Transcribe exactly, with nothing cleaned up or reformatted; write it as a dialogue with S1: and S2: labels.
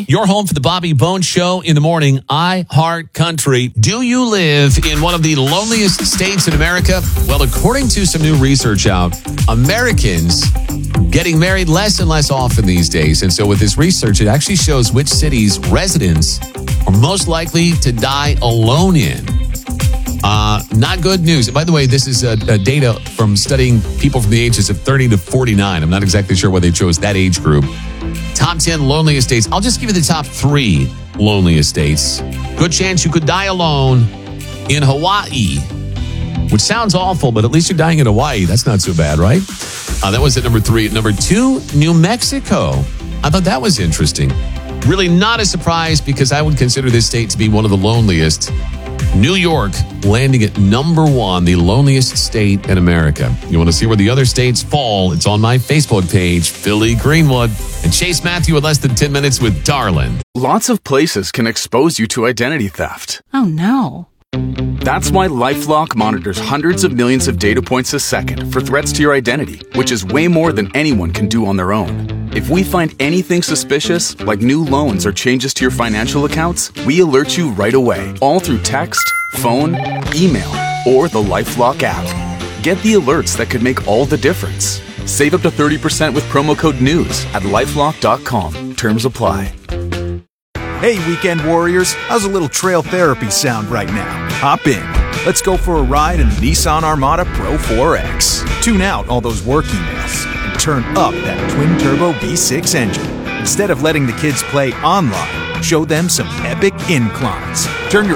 S1: Your home for the Bobby Bones Show in the morning, I Heart Country. Do you live in one of the loneliest states in America? Well, according to some new research out, Americans getting married less and less often these days. And so with this research, it actually shows which cities residents are most likely to die alone in. Uh, not good news. By the way, this is uh, uh, data from studying people from the ages of thirty to forty-nine. I'm not exactly sure why they chose that age group. Top ten loneliest states. I'll just give you the top three loneliest states. Good chance you could die alone in Hawaii, which sounds awful, but at least you're dying in Hawaii. That's not so bad, right? Uh, that was at number three. At number two, New Mexico. I thought that was interesting. Really not a surprise because I would consider this state to be one of the loneliest. New York landing at number one, the loneliest state in America. You want to see where the other states fall? It's on my Facebook page, Philly Greenwood. And Chase Matthew in less than ten minutes with Darlin.
S2: Lots of places can expose you to identity theft.
S3: Oh, no.
S2: That's why LifeLock monitors hundreds of millions of data points a second for threats to your identity, which is way more than anyone can do on their own. If we find anything suspicious, like new loans or changes to your financial accounts, we alert you right away, all through text, phone, email, or the LifeLock app. Get the alerts that could make all the difference. Save up to thirty percent with promo code NEWS at lifelock dot com. Terms apply.
S4: Hey, weekend warriors, how's a little trail therapy sound right now? Hop in. Let's go for a ride in the Nissan Armada Pro four X. Tune out all those work emails and turn up that twin-turbo V six engine. Instead of letting the kids play online, show them some epic inclines. Turn your